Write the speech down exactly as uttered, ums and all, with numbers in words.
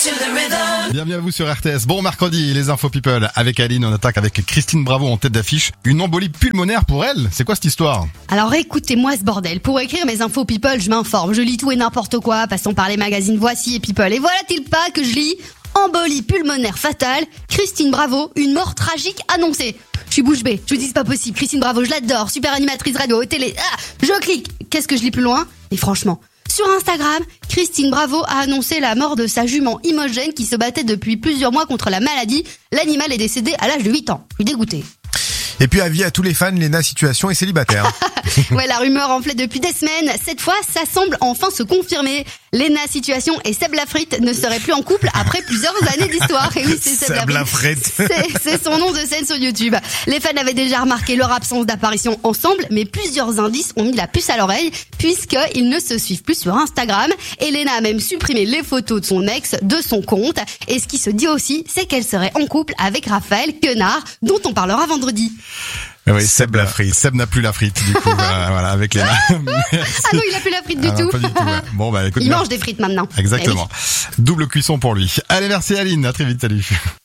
Bienvenue à vous sur R T S. Bon mercredi, les infos people avec Aline. On attaque avec Christine Bravo en tête d'affiche. Une embolie pulmonaire pour elle. C'est quoi cette histoire? Alors écoutez-moi ce bordel. Pour écrire mes infos people, je m'informe. Je lis tout et n'importe quoi, passant par les magazines Voici et People. Et voilà-t-il pas que je lis embolie pulmonaire fatale. Christine Bravo, une mort tragique annoncée. Je suis bouche bée. Je vous dis c'est pas possible. Christine Bravo, je l'adore. Super animatrice radio, télé. Ah, je clique. Qu'est-ce que je lis plus loin? Et franchement, sur Instagram, Christine Bravo a annoncé la mort de sa jument Imogène qui se battait depuis plusieurs mois contre la maladie. L'animal est décédé à l'âge de huit ans. Je suis dégoûtée. Et puis avis à tous les fans, Léna Situation est célibataire. Ouais, la rumeur enflait depuis des semaines. Cette fois, ça semble enfin se confirmer. Léna Situation et Seb Lafrite ne seraient plus en couple après plusieurs années d'histoire. Et oui, c'est Seb, Seb Lafrite. C'est, c'est son nom de scène sur YouTube. Les fans avaient déjà remarqué leur absence d'apparition ensemble, mais plusieurs indices ont mis la puce à l'oreille puisqu'ils ne se suivent plus sur Instagram. Et Léna a même supprimé les photos de son ex de son compte. Et ce qui se dit aussi, c'est qu'elle serait en couple avec Raphaël Quenard, dont on parlera vendredi. Oui, Seb la frite. Seb n'a plus la frite, du coup, voilà, voilà, avec les. Ah non, il a plus la frite du ah non, tout. Pas du tout. Ouais. Bon, bah, écoute. Il bien. mange des frites maintenant. Exactement. Eh oui. Double cuisson pour lui. Allez, merci Aline. À très vite. Salut.